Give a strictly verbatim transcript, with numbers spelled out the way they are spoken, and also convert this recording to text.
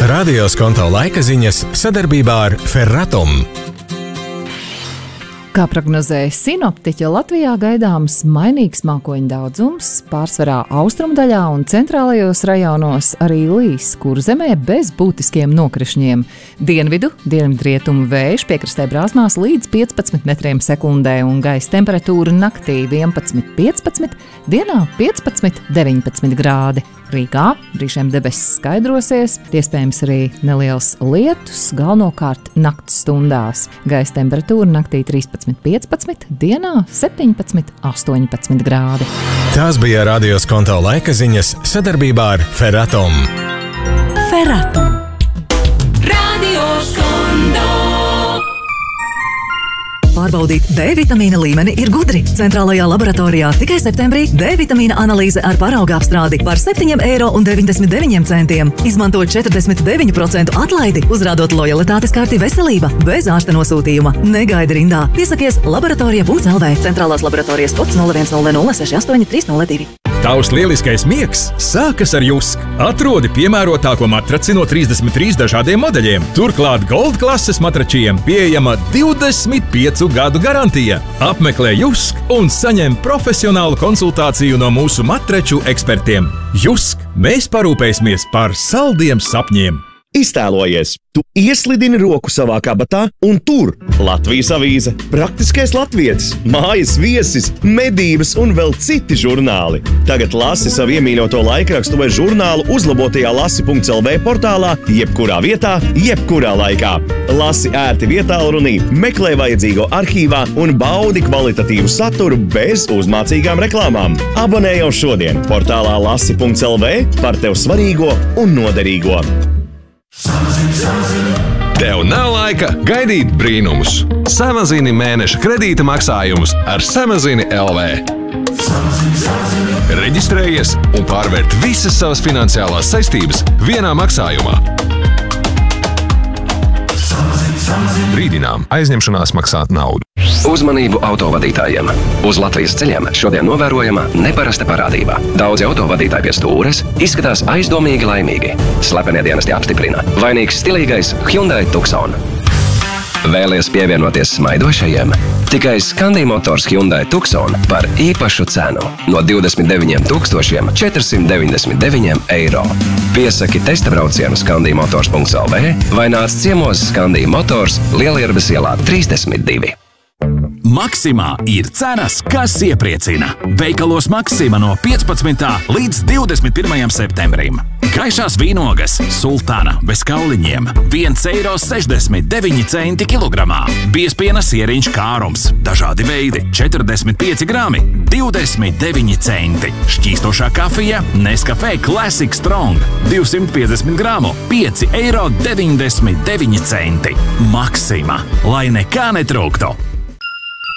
Radio Skonto laika ziņas sadarbībā ar Ferratum. Kā prognozēja sinoptiķi, Latvijā gaidāms mainīgs mākoņu daudzums, pārsvarā austrumdaļā un centrālajos rajonos arī līs, kur zemē bez būtiskiem nokrišņiem. Dienvidu, dienvidrietumu vējš piekrastē brāzmās līdz piecpadsmit metriem sekundē un gaisa temperatūra naktī vienpadsmit piecpadsmit, dienā piecpadsmit deviņpadsmit grādi. Rīgā brīžiem debesis skaidrosies, iespējams arī neliels lietus, galvenokārt nakts stundās. Gaisa temperatūra naktī trīspadsmit piecpadsmit, dienā septiņpadsmit astoņpadsmit grādi. Tās bija Radio Skonto laika ziņas sadarbībā ar Ferratum. Ferratum. Radio Skonto. Pārbaudīt D vitamīna līmeni ir gudri. Centrālajā laboratorijā tikai septembrī D vitamīna analīze ar parauga apstrādi par septiņiem eiro un deviņdesmit deviņiem centiem. Izmantot četrdesmit deviņu procentu atlaidi, uzrādot lojalitātes karti veselība bez ārsta nosūtījuma. Negaidi rindā. Piesakies laboratorija punkts L V. Centrālās laboratorijas kods nulle viens nulle nulle seši astoņi trīs nulle divi. Tavs lieliskais miegs sākas ar Jusk. Atrodi piemērotāko matraci no trīsdesmit trīs dažādiem modeļiem. Turklāt Gold klases matračiem pieejama divdesmit piecu gadu garantija. Apmeklē Jusk un saņem profesionālu konsultāciju no mūsu matraču ekspertiem. Jusk, mēs parūpēsimies par saldiem sapņiem. Iztēlojies, tu ieslidini roku savā kabatā un tur Latvijas avīze, praktiskais latvietis, mājas viesis, medības un vēl citi žurnāli. Tagad lasi savu iemīļoto laikrakstu vai žurnālu uzlabotajā lasi punkts L V portālā, jebkurā vietā, jebkurā laikā. Lasi ērti vietālrunī, meklē vajadzīgo arhīvā un baudi kvalitatīvu saturu bez uzmācīgām reklāmām. Abonē jau šodien portālā lasi punkts L V par tev svarīgo un noderīgo. Tev nav laika gaidīt brīnumus. Samazini mēneša kredīta maksājumus ar Samazini L V. Reģistrējies un pārvērt visas savas finansiālās saistības vienā maksājumā. Brīdinām, aizņemšanās maksā naudu. Uzmanību autovadītājiem! Uz Latvijas ceļiem šodien novērojama neparasta parādība. Daudzi autovadītāji pie stūres izskatās aizdomīgi laimīgi. Slepenie dienesti apstiprina. Vainīgs stilīgais Hyundai Tucson. Vēlies pievienoties smaidošajiem? Tikai Scandi Motors Hyundai Tucson par īpašu cenu no divdesmit deviņiem tūkstošiem četrsimt deviņdesmit deviņiem eiro. Piesaki testa braucienu Scandi Motors punkts L V vai nāc ciemos Scandi Motors Lielierbes ielā trīsdesmit divi. Maksimā ir cenas, kas iepriecina. Veikalos Maksima no piecpadsmitā līdz divdesmit pirmajam septembrim. Gaišās vīnogas Sultāna bez kauliņiem viens eiro sešdesmit deviņi centi kilogramā. Biezpiena sieriņš Kārums, dažādi veidi, četrdesmit pieci grami, divdesmit deviņi centi. Šķīstošā kafija Nescafé Classic Strong, divsimt piecdesmit gramu, pieci eiro deviņdesmit deviņi centi. Maksima, lai nekā netrūktu.